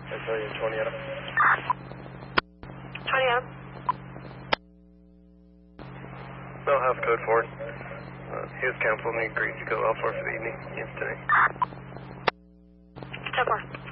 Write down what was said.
I tell you, 20 Adam. 20 Adam. Bell House Code 4. He was canceled and he agreed to go elsewhere for the evening. Yes, today. 10-4.